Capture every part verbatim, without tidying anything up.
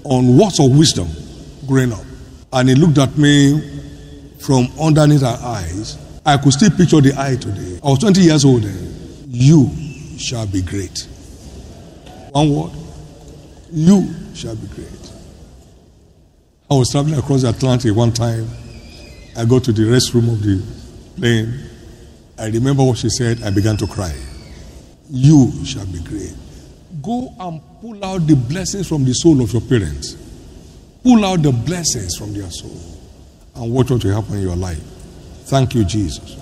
on words of wisdom growing up. And he looked at me from underneath her eyes. I could still picture the eye today. I was twenty years old then. You shall be great. One word. You shall be great. I was traveling across the Atlantic one time. I go to the restroom of the plane. I remember what she said. I began to cry. You shall be great. Go and pull out the blessings from the soul of your parents. Pull out the blessings from their soul and watch what will happen in your life. Thank you, Jesus.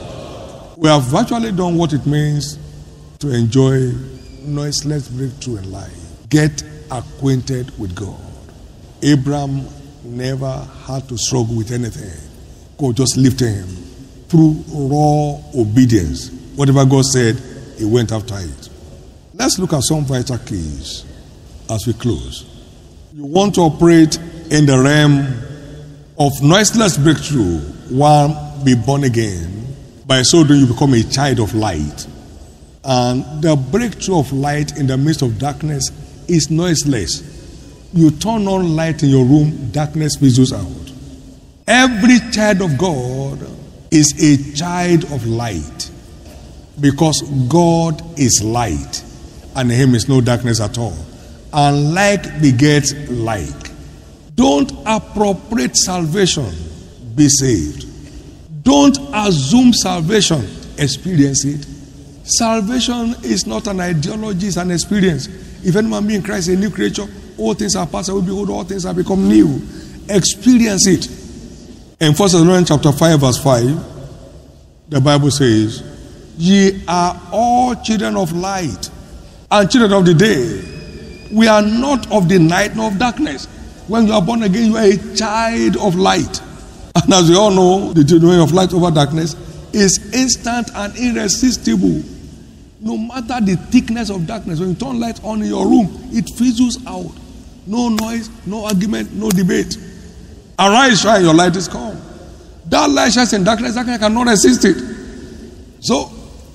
We have virtually done what it means to enjoy noiseless breakthrough in life. Get acquainted with God. Abraham never had to struggle with anything. God just lifted him through raw obedience. Whatever God said, he went after it. Let's look at some vital keys as we close. You want to operate in the realm of noiseless breakthrough. One, be born again. By so doing, you become a child of light. And the breakthrough of light in the midst of darkness is noiseless. You turn on light in your room, darkness fizzles out. Every child of God is a child of light because God is light and in him is no darkness at all. And like begets like. Don't appropriate salvation, be saved. Don't assume salvation, experience it. Salvation is not an ideology, it's an experience. If any man be in Christ, a new creature, all things are past away, behold, all things have become new. Experience it. In First Thessalonians chapter five, verse five, the Bible says, ye are all children of light and children of the day. We are not of the night nor of darkness. When you are born again, you are a child of light. And as we all know, the dominion of light over darkness is instant and irresistible. No matter the thickness of darkness, when you turn light on in your room, it fizzles out. No noise, no argument, no debate. Arise, shine, your light is come. That light shines in darkness, darkness cannot resist it. So,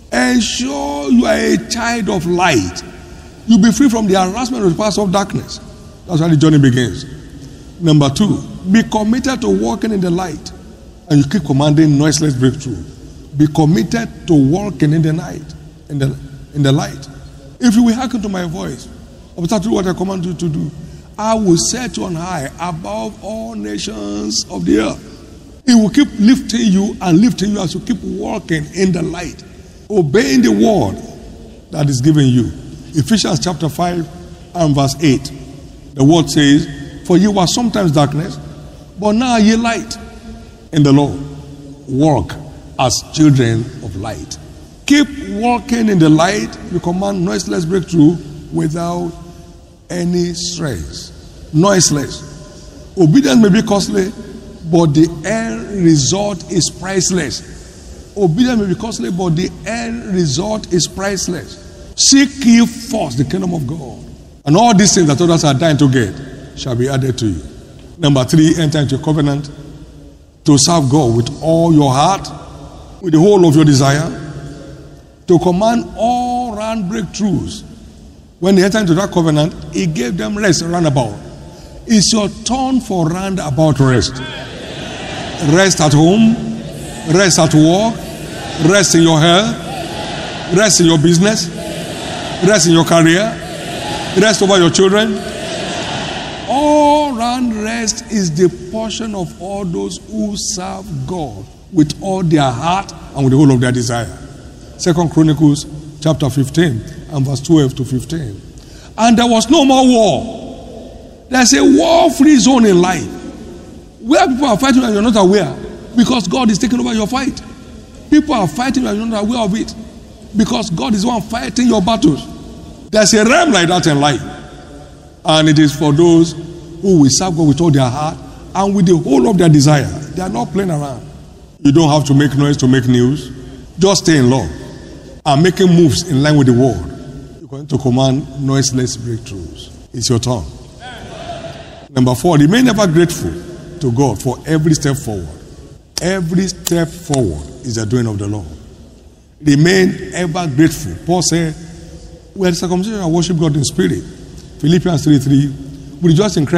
ensure you are a child of light. You'll be free from the harassment of the powers of darkness. That's how the journey begins. Number two, be committed to walking in the light. And you keep commanding noiseless breakthrough. Be committed to walking in the night, in the, in the light. If you will hearken to my voice, observe to do what I command you to do, I will set you on high above all nations of the earth. It will keep lifting you and lifting you as you keep walking in the light, obeying the word that is given you. Ephesians chapter five and verse eight. The word says, for you were sometimes darkness, but now ye light in the Lord. Walk as children of light. Keep walking in the light. You command noiseless breakthrough without any stress. Noiseless. Obedience may be costly, but the end result is priceless. Obedience may be costly, but the end result is priceless. Seek ye first the kingdom of God, and all these things that others are dying to get shall be added to you. Number three, enter into a covenant to serve God with all your heart, with the whole of your desire, to command all round breakthroughs. When they enter into that covenant, he gave them rest roundabout. It's your turn for roundabout rest. Rest at home, rest at work, rest in your health, rest in your business, rest in your career, rest over your children. All round rest is the portion of all those who serve God with all their heart and with the whole of their desire. Second Chronicles chapter fifteen and verse twelve to fifteen. And there was no more war. There's a war-free zone in life where people are fighting and you're not aware because God is taking over your fight. People are fighting and you're not aware of it because God is the one fighting your battles. There's a realm like that in life. And it is for those who will serve God with all their heart and with the whole of their desire. They are not playing around. You don't have to make noise to make news. Just stay in love and making moves in line with the word. You're going to command noiseless breakthroughs. It's your turn. Number four, remain ever grateful to God for every step forward. Every step forward is the doing of the Lord. Remain ever grateful. Paul said, we are the circumcision and worship God in spirit. Philippians three three. We rejoice in Christ.